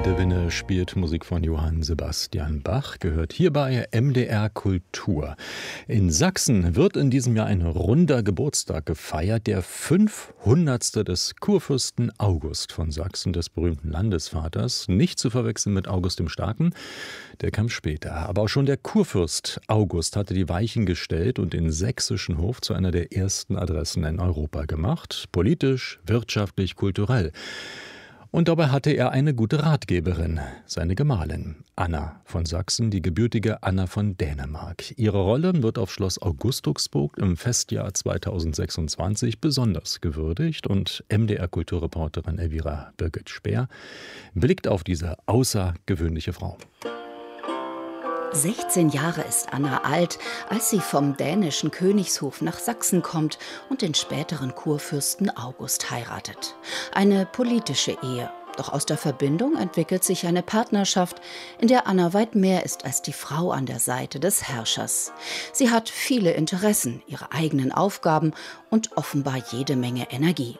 De Winne spielt Musik von Johann Sebastian Bach, gehört hier bei MDR Kultur. In Sachsen wird in diesem Jahr ein runder Geburtstag gefeiert, der 500. des Kurfürsten August von Sachsen, des berühmten Landesvaters. Nicht zu verwechseln mit August dem Starken, der kam später. Aber auch schon der Kurfürst August hatte die Weichen gestellt und den sächsischen Hof zu einer der ersten Adressen in Europa gemacht. Politisch, wirtschaftlich, kulturell. Und dabei hatte er eine gute Ratgeberin, seine Gemahlin, Anna von Sachsen, die gebürtige Anna von Dänemark. Ihre Rolle wird auf Schloss Augustusburg im Festjahr 2026 besonders gewürdigt und MDR-Kulturreporterin Elvira Birgit-Speer blickt auf diese außergewöhnliche Frau. 16 Jahre ist Anna alt, als sie vom dänischen Königshof nach Sachsen kommt und den späteren Kurfürsten August heiratet. Eine politische Ehe. Doch aus der Verbindung entwickelt sich eine Partnerschaft, in der Anna weit mehr ist als die Frau an der Seite des Herrschers. Sie hat viele Interessen, ihre eigenen Aufgaben und offenbar jede Menge Energie.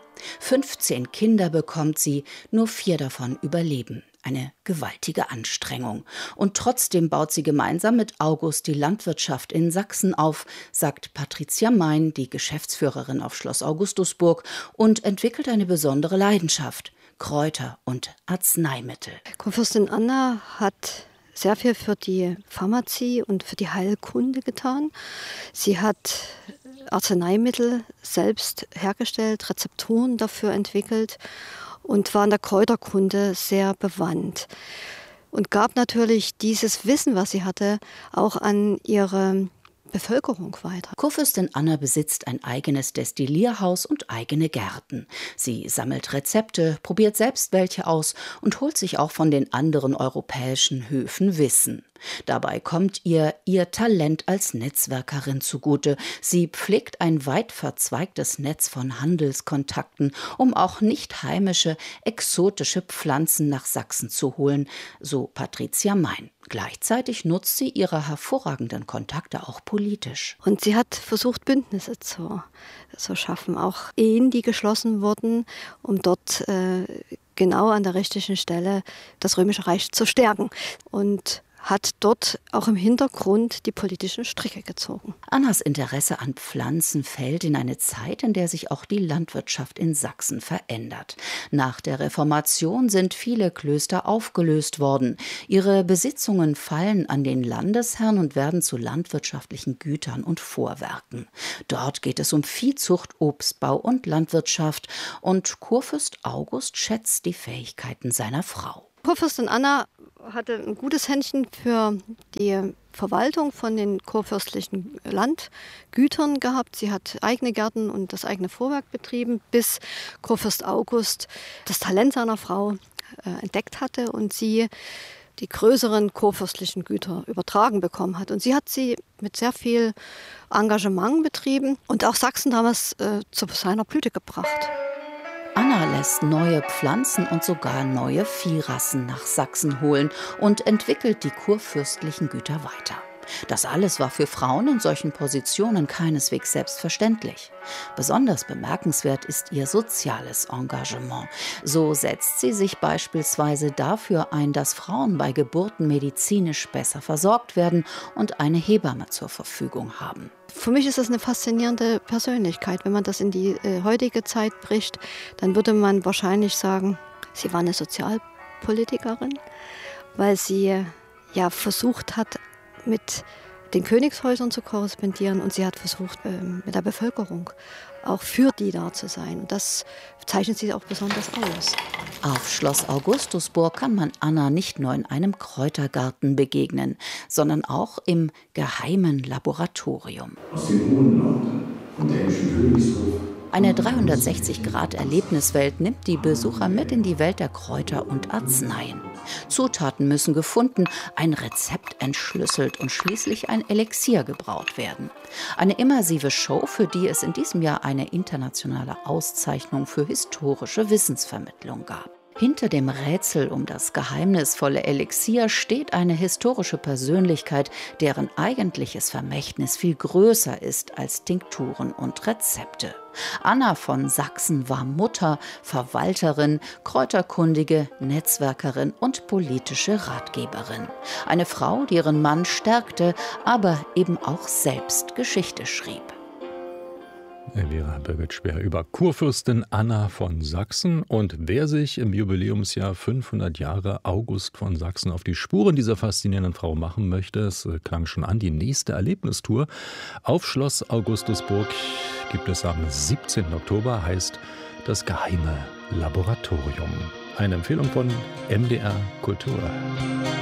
15 Kinder bekommt sie, nur 4 davon überleben. Eine gewaltige Anstrengung. Und trotzdem baut sie gemeinsam mit August die Landwirtschaft in Sachsen auf, sagt Patricia Mein, die Geschäftsführerin auf Schloss Augustusburg, und entwickelt eine besondere Leidenschaft: Kräuter und Arzneimittel. Kurfürstin Anna hat sehr viel für die Pharmazie und für die Heilkunde getan. Sie hat Arzneimittel selbst hergestellt, Rezepturen dafür entwickelt und war in der Kräuterkunde sehr bewandt und gab natürlich dieses Wissen, was sie hatte, auch an ihre Bevölkerung weiter. Kurfürstin Anna besitzt ein eigenes Destillierhaus und eigene Gärten. Sie sammelt Rezepte, probiert selbst welche aus und holt sich auch von den anderen europäischen Höfen Wissen. Dabei kommt ihr Talent als Netzwerkerin zugute. Sie pflegt ein weit verzweigtes Netz von Handelskontakten, um auch nicht heimische, exotische Pflanzen nach Sachsen zu holen, so Patricia Mein. Gleichzeitig nutzt sie ihre hervorragenden Kontakte auch politisch. Und sie hat versucht, Bündnisse zu schaffen, auch Ehen, die geschlossen wurden, um dort genau an der richtigen Stelle das Römische Reich zu stärken. Und hat dort auch im Hintergrund die politischen Stricke gezogen. Annas Interesse an Pflanzen fällt in eine Zeit, in der sich auch die Landwirtschaft in Sachsen verändert. Nach der Reformation sind viele Klöster aufgelöst worden. Ihre Besitzungen fallen an den Landesherrn und werden zu landwirtschaftlichen Gütern und Vorwerken. Dort geht es um Viehzucht, Obstbau und Landwirtschaft. Und Kurfürst August schätzt die Fähigkeiten seiner Frau. Kurfürstin Anna hatte ein gutes Händchen für die Verwaltung von den kurfürstlichen Landgütern gehabt. Sie hat eigene Gärten und das eigene Vorwerk betrieben, bis Kurfürst August das Talent seiner Frau entdeckt hatte und sie die größeren kurfürstlichen Güter übertragen bekommen hat. Und sie hat sie mit sehr viel Engagement betrieben und auch Sachsen damals zu seiner Blüte gebracht. Anna lässt neue Pflanzen und sogar neue Viehrassen nach Sachsen holen und entwickelt die kurfürstlichen Güter weiter. Das alles war für Frauen in solchen Positionen keineswegs selbstverständlich. Besonders bemerkenswert ist ihr soziales Engagement. So setzt sie sich beispielsweise dafür ein, dass Frauen bei Geburten medizinisch besser versorgt werden und eine Hebamme zur Verfügung haben. Für mich ist das eine faszinierende Persönlichkeit. Wenn man das in die heutige Zeit bricht, dann würde man wahrscheinlich sagen, sie war eine Sozialpolitikerin, weil sie ja versucht hat, mit den Königshäusern zu korrespondieren und sie hat versucht, mit der Bevölkerung auch für die da zu sein. Und das zeichnet sie auch besonders aus. Auf Schloss Augustusburg kann man Anna nicht nur in einem Kräutergarten begegnen, sondern auch im geheimen Laboratorium. Aus dem hohen Nord, vom dänischen Königshof. Eine 360-Grad-Erlebniswelt nimmt die Besucher mit in die Welt der Kräuter und Arzneien. Zutaten müssen gefunden, ein Rezept entschlüsselt und schließlich ein Elixier gebraut werden. Eine immersive Show, für die es in diesem Jahr eine internationale Auszeichnung für historische Wissensvermittlung gab. Hinter dem Rätsel um das geheimnisvolle Elixier steht eine historische Persönlichkeit, deren eigentliches Vermächtnis viel größer ist als Tinkturen und Rezepte. Anna von Sachsen war Mutter, Verwalterin, Kräuterkundige, Netzwerkerin und politische Ratgeberin. Eine Frau, die ihren Mann stärkte, aber eben auch selbst Geschichte schrieb. Elvira Birgit-Speer über Kurfürstin Anna von Sachsen. Und wer sich im Jubiläumsjahr 500 Jahre August von Sachsen auf die Spuren dieser faszinierenden Frau machen möchte, es klang schon an, die nächste Erlebnistour auf Schloss Augustusburg gibt es am 17. Oktober, heißt das geheime Laboratorium. Eine Empfehlung von MDR Kultur.